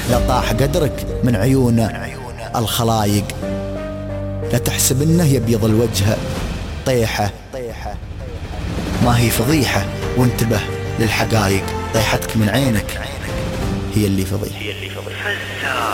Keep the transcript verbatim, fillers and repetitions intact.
لطاح قدرك من عيون الخلايق. لا تحسب انه يبيض الوجه طيحة، ما هي فضيحة، وانتبه للحقايق. طيحتك من عينك هي اللي فضيحة.